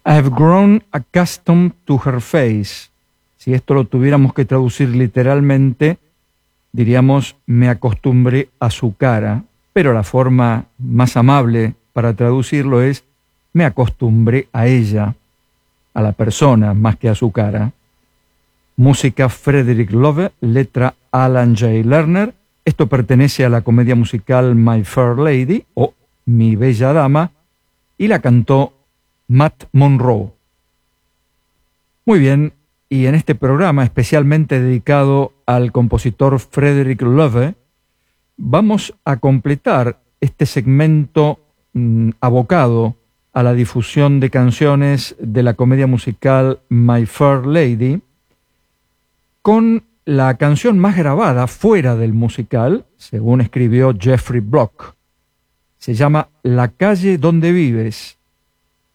I have grown accustomed to her face. Si esto lo tuviéramos que traducir literalmente, diríamos me acostumbré a su cara, pero la forma más amable para traducirlo es me acostumbré a ella, a la persona más que a su cara. Música Frederick Loewe, letra Alan J. Lerner. Esto pertenece a la comedia musical My Fair Lady o Mi Bella Dama y la cantó Matt Monro. Muy bien, y en este programa especialmente dedicado al compositor Frederick Loewe, vamos a completar este segmento abocado a la difusión de canciones de la comedia musical My Fair Lady con la canción más grabada fuera del musical, según escribió Jeffrey Block. Se llama La calle donde vives,